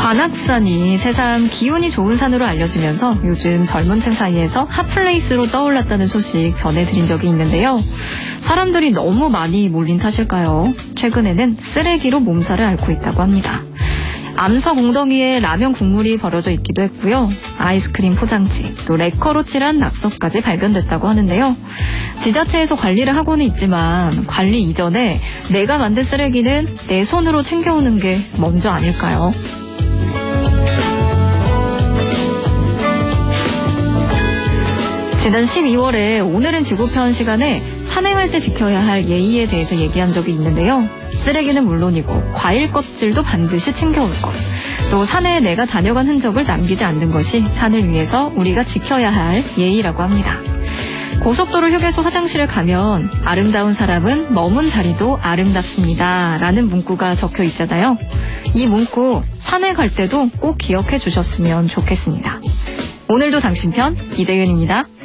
관악산이 새삼 기운이 좋은 산으로 알려지면서 요즘 젊은 층 사이에서 핫플레이스로 떠올랐다는 소식 전해드린 적이 있는데요. 사람들이 너무 많이 몰린 탓일까요? 최근에는 쓰레기로 몸살을 앓고 있다고 합니다. 암석 웅덩이에 라면 국물이 버려져 있기도 했고요. 아이스크림 포장지, 또 레커로 칠한 낙서까지 발견됐다고 하는데요. 지자체에서 관리를 하고는 있지만 관리 이전에 내가 만든 쓰레기는 내 손으로 챙겨오는 게 먼저 아닐까요? 지난 12월에 오늘은 지구편 시간에 산행할 때 지켜야 할 예의에 대해서 얘기한 적이 있는데요. 쓰레기는 물론이고 과일 껍질도 반드시 챙겨올 것. 또 산에 내가 다녀간 흔적을 남기지 않는 것이 산을 위해서 우리가 지켜야 할 예의라고 합니다. 고속도로 휴게소 화장실을 가면 아름다운 사람은 머문 자리도 아름답습니다. 라는 문구가 적혀 있잖아요. 이 문구 산에 갈 때도 꼭 기억해 주셨으면 좋겠습니다. 오늘도 당신 편 이재윤입니다.